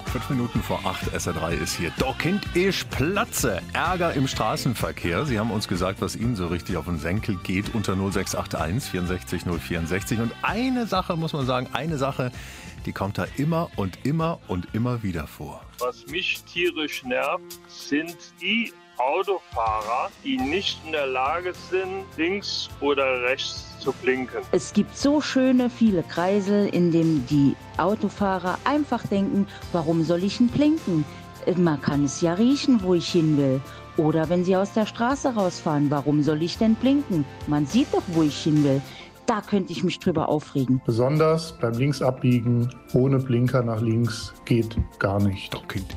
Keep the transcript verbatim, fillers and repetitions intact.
Fünf Minuten vor acht, S R drei ist hier. Da kennt ich Platze. Ärger im Straßenverkehr. Sie haben uns gesagt, was Ihnen so richtig auf den Senkel geht unter null sechs acht eins vierundsechzig null vierundsechzig. Und eine Sache muss man sagen, eine Sache, die kommt da immer und immer und immer wieder vor. Was mich tierisch nervt, sind die Autofahrer, die nicht in der Lage sind, links oder rechts zu blinken. Es gibt so schöne viele Kreisel, in denen die Autofahrer einfach denken, warum soll ich denn blinken? Man kann es ja riechen, wo ich hin will. Oder wenn sie aus der Straße rausfahren, warum soll ich denn blinken? Man sieht doch, wo ich hin will. Da könnte ich mich drüber aufregen. Besonders beim Linksabbiegen ohne Blinker nach links geht gar nicht. Da kennt